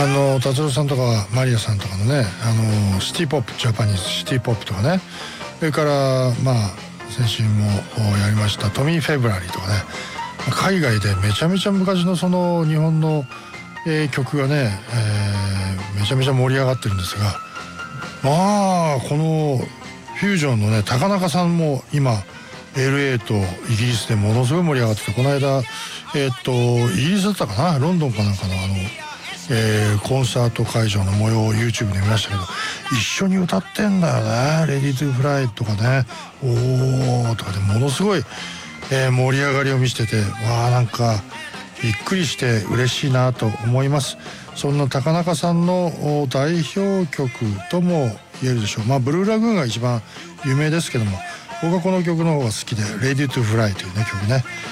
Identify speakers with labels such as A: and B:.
A: 達郎さんとかマリアさんとかのね、シティポップ、ジャパニーズシティポップとかね、それから先週もやりましたトミー・フェブラリーとかね、海外でめちゃめちゃ昔のその日本の、曲がね、めちゃめちゃ盛り上がってるんですが、このフュージョンのね高中さんも今 LA とイギリスでものすごい盛り上がってて、この間イギリスだったかな、ロンドンかなんかのコンサート会場の模様を YouTube で見ましたけど、一緒に歌ってんだよね。レディートゥフライとかね、おーとかでものすごい、盛り上がりを見せてて、なんかびっくりして嬉しいなと思います。そんな高中さんの代表曲とも言えるでしょう。ブルーラグーンが一番有名ですけども、僕はこの曲の方が好きで、レディートゥフライというね曲ね、